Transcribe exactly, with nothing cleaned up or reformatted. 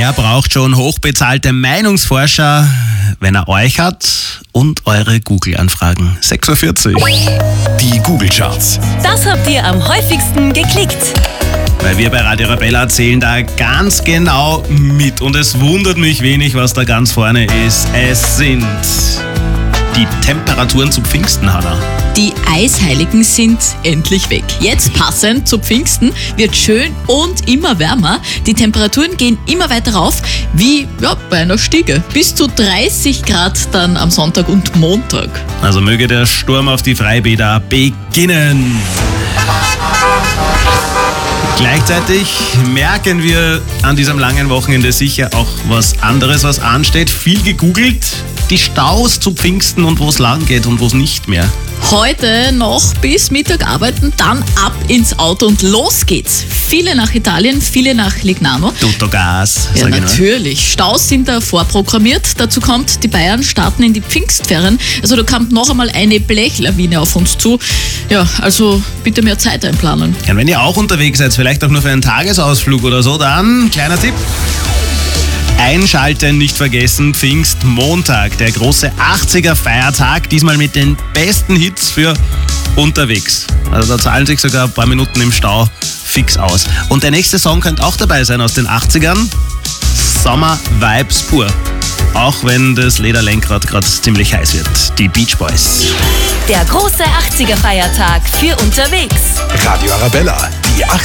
Wer braucht schon hochbezahlte Meinungsforscher, wenn er euch hat und eure Google-Anfragen? sechs Uhr vierzig. Die Google-Charts. Das habt ihr am häufigsten geklickt. Weil wir bei Radio Arabella zählen da ganz genau mit. Und es wundert mich wenig, was da ganz vorne ist. Es sind die Temperaturen zu Pfingsten, Hanna. Die Eisheiligen sind endlich weg. Jetzt passend zu Pfingsten wird schön und immer wärmer. Die Temperaturen gehen immer weiter rauf, wie ja, bei einer Stiege. Bis zu dreißig Grad dann am Sonntag und Montag. Also möge der Sturm auf die Freibäder beginnen. Gleichzeitig merken wir an diesem langen Wochenende sicher auch was anderes, was ansteht. Viel gegoogelt, die Staus zu Pfingsten und wo es lang geht und wo es nicht mehr. Heute noch bis Mittag arbeiten, dann ab ins Auto und los geht's. Viele nach Italien, viele nach Lignano. Tutto Gas. Ja, sag ich nur. natürlich. Staus sind da vorprogrammiert. Dazu kommt, die Bayern starten in die Pfingstferien. Also da kommt noch einmal eine Blechlawine auf uns zu. Ja, also bitte mehr Zeit einplanen. Ja, und wenn ihr auch unterwegs seid, vielleicht auch nur für einen Tagesausflug oder so, dann kleiner Tipp. Einschalten nicht vergessen, Pfingstmontag, der große achtziger-Feiertag, diesmal mit den besten Hits für unterwegs. Also da zahlen sich sogar ein paar Minuten im Stau fix aus. Und der nächste Song könnte auch dabei sein aus den achtzigern. Sommer Vibes pur. Auch wenn das Lederlenkrad gerade ziemlich heiß wird. Die Beach Boys. Der große achtziger-Feiertag für unterwegs. Radio Arabella. Die